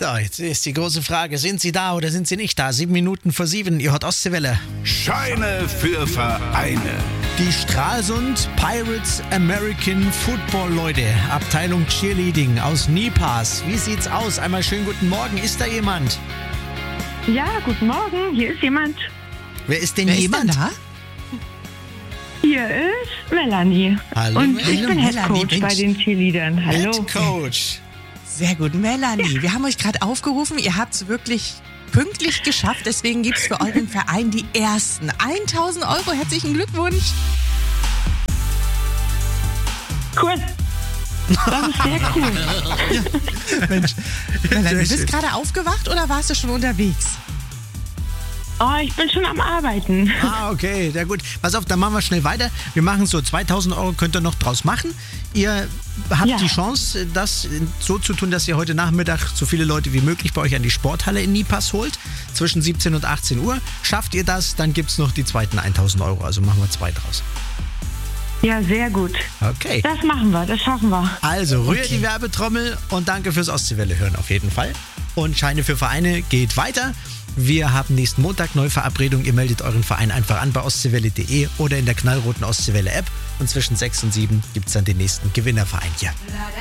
So, jetzt ist die große Frage, sind Sie da oder sind Sie nicht da? 7:07, ihr hört Ostseewelle. Scheine für Vereine. Die Stralsund Pirates American Football Leute, Abteilung Cheerleading aus Nipas. Wie sieht's aus? Einmal schönen guten Morgen. Ist da jemand? Ja, guten Morgen. Hier ist jemand. Wer ist denn Wer jemand? ist denn da? Hier ist Melanie. Hallo, Und ich Melanie. bin Head Melanie, Coach bei Mensch. den Cheerleadern. Hallo. Head Coach. Sehr gut, Melanie. Wir haben euch gerade aufgerufen. Ihr habt es wirklich pünktlich geschafft. Deswegen gibt es für euren Verein die ersten 1.000 Euro. Herzlichen Glückwunsch. Cool. Das ist sehr cool. Mensch, Melanie, Sehr bist schön. du gerade aufgewacht oder warst du schon unterwegs? Oh, ich bin schon am Arbeiten. Ah, okay, sehr gut. Pass auf, dann machen wir schnell weiter. Wir machen so 2.000 Euro könnt ihr noch draus machen. Ihr habt Ja. die Chance, das so zu tun, dass ihr heute Nachmittag so viele Leute wie möglich bei euch an die Sporthalle in Nipas holt. Zwischen 17 und 18 Uhr. Schafft ihr das, dann gibt es noch die zweiten 1.000 Euro. Also machen wir 2 draus. Ja, sehr gut. Okay. Das machen wir, das schaffen wir. Also rührt die Werbetrommel und danke fürs Ostseewelle hören auf jeden Fall. Und Scheine für Vereine geht weiter. Wir haben nächsten Montag neue Verabredung. Ihr meldet euren Verein einfach an bei ostseewelle.de oder in der knallroten Ostseewelle App. Und zwischen 6 und 7 gibt es dann den nächsten Gewinnerverein hier.